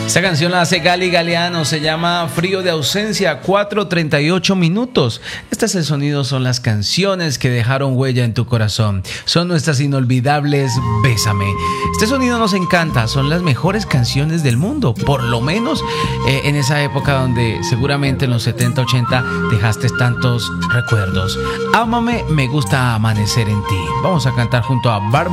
Esta canción la hace Gali Galeano, se llama Frío de Ausencia, 4:38 minutos. Este es el sonido, son las canciones que dejaron huella en tu corazón. Son nuestras inolvidables Bésame. Este sonido nos encanta, son las mejores canciones del mundo, por lo menos en esa época donde seguramente en los 70, 80 dejaste tantos recuerdos. Ámame, me gusta amanecer en ti. Vamos a cantar junto a Barbara